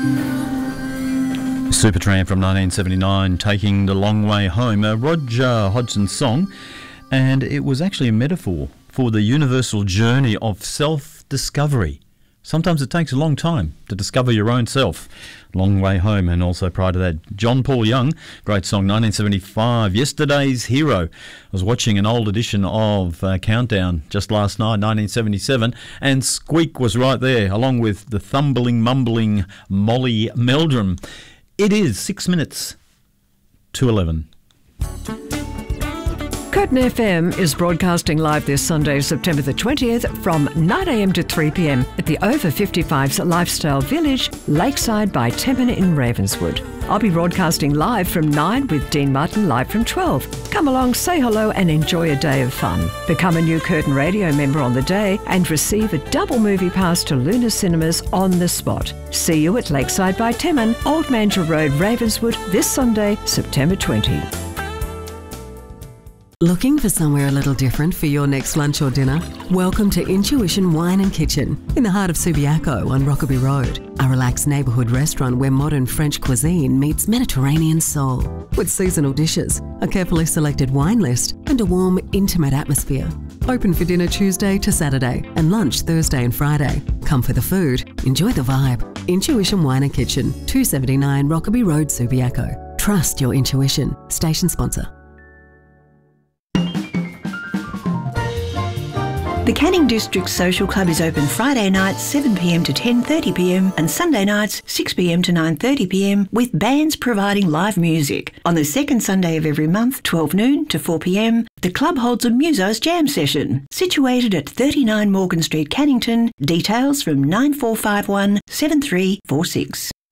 Supertramp from 1979, Taking the Long Way Home, a Roger Hodgson song, and it was actually a metaphor for the universal journey of self-discovery. Sometimes it takes a long time to discover your own self. Long Way Home, and also prior to that, John Paul Young, great song, 1975, Yesterday's Hero. I was watching an old edition of Countdown just last night, 1977, and Squeak was right there, along with the thumbling, mumbling Molly Meldrum. It is 6 minutes to 11. Curtin FM is broadcasting live this Sunday, September the 20th from 9am to 3pm at the Over 55s Lifestyle Village, Lakeside by Temmin in Ravenswood. I'll be broadcasting live from 9 with Dean Martin live from 12. Come along, say hello and enjoy a day of fun. Become a new Curtin Radio member on the day and receive a double movie pass to Luna Cinemas on the spot. See you at Lakeside by Temmin, Old Mandurah Road, Ravenswood, this Sunday, September 20. Looking for somewhere a little different for your next lunch or dinner? Welcome to Intuition Wine and Kitchen in the heart of Subiaco on Rockaby Road. A relaxed neighbourhood restaurant where modern French cuisine meets Mediterranean soul. With seasonal dishes, a carefully selected wine list and a warm, intimate atmosphere. Open for dinner Tuesday to Saturday and lunch Thursday and Friday. Come for the food, enjoy the vibe. Intuition Wine and Kitchen, 279 Rockaby Road, Subiaco. Trust your intuition. Station sponsor. The Canning District Social Club is open Friday nights 7pm to 10:30pm and Sunday nights 6pm to 9:30pm with bands providing live music. On the second Sunday of every month, 12 noon to 4pm, the club holds a Musos Jam session. Situated at 39 Morgan Street, Cannington. Details from 9451 7346.